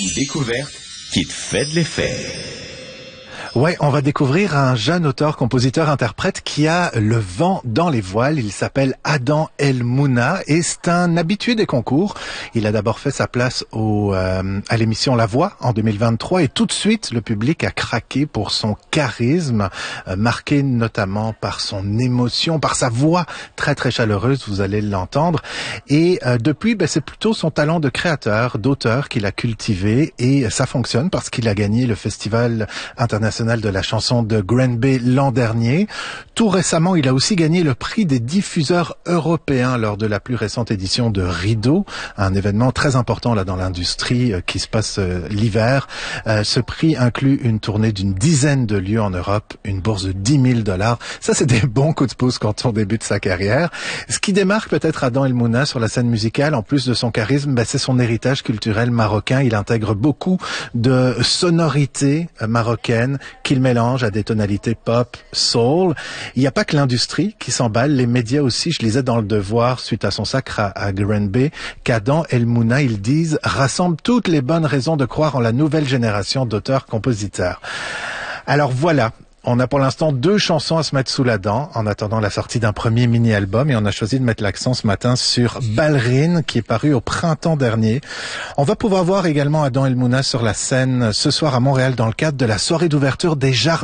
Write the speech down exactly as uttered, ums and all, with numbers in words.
Une découverte qui te fait de l'effet. Ouais, on va découvrir un jeune auteur, compositeur, interprète qui a le vent dans les voiles. Il s'appelle Adam El Mouna et c'est un habitué des concours. Il a d'abord fait sa place au, euh, à l'émission La Voix en deux mille vingt-trois et tout de suite, le public a craqué pour son charisme, euh, marqué notamment par son émotion, par sa voix très très chaleureuse, vous allez l'entendre. Et euh, depuis, ben, c'est plutôt son talent de créateur, d'auteur qu'il a cultivé et ça fonctionne parce qu'il a gagné le Festival international de la chanson de Granby l'an dernier. Tout récemment, il a aussi gagné le prix des diffuseurs européens lors de la plus récente édition de Rideau, un événement très important là dans l'industrie euh, qui se passe euh, l'hiver. Euh, ce prix inclut une tournée d'une dizaine de lieux en Europe, une bourse de dix mille dollars. Ça, c'est des bons coups de pouce quand on débute sa carrière. Ce qui démarque peut-être Adam El Mouna sur la scène musicale, en plus de son charisme, ben, c'est son héritage culturel marocain. Il intègre beaucoup de sonorités euh, marocaines qu'il mélange à des tonalités pop, soul. Il n'y a pas que l'industrie qui s'emballe, les médias aussi. Je lisais dans Le Devoir, suite à son sacre à, à Granby, qu'Adam El Mouna, ils disent, rassemble toutes les bonnes raisons de croire en la nouvelle génération d'auteurs-compositeurs. Alors voilà. On a pour l'instant deux chansons à se mettre sous la dent en attendant la sortie d'un premier mini-album et on a choisi de mettre l'accent ce matin sur Ballerine qui est paru au printemps dernier. On va pouvoir voir également Adam El Mouna sur la scène ce soir à Montréal dans le cadre de la soirée d'ouverture des Jardins